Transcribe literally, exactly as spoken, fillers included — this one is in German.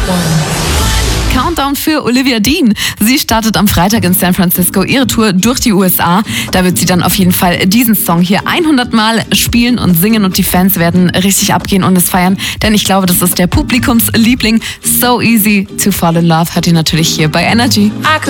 Countdown für Olivia Dean. Sie startet am Freitag in San Francisco ihre Tour durch die U S A. Da wird sie dann auf jeden Fall diesen Song hier hundert Mal spielen und singen und die Fans werden richtig abgehen und es feiern, denn ich glaube, das ist der Publikumsliebling. So Easy to Fall in Love hört ihr natürlich hier bei Energy.